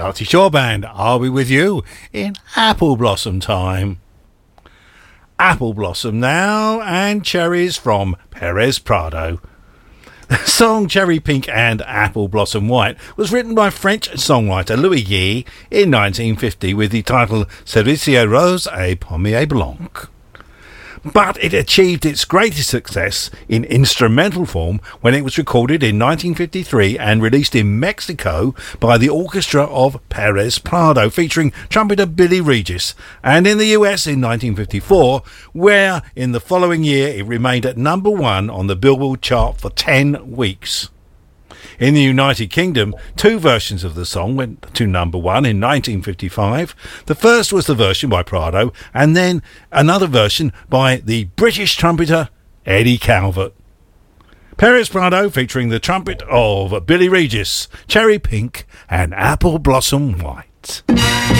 Artie Shaw Band, I'll be with you in Apple Blossom time. Apple Blossom now, and Cherries from Perez Prado. The song Cherry Pink and Apple Blossom White was written by French songwriter Louis Guy in 1950 with the title Cerisier Rose et Pommier Blanc. But it achieved its greatest success in instrumental form when it was recorded in 1953 and released in Mexico by the Orchestra of Perez Prado, featuring trumpeter Billy Regis, and in the US in 1954, where in the following year it remained at number 1 on the Billboard chart for 10 weeks. In the United Kingdom, 2 versions of the song went to number 1 in 1955. The first was the version by Prado, and then another version by the British trumpeter Eddie Calvert. Perez Prado featuring the trumpet of Billy Regis, Cherry Pink and Apple Blossom White.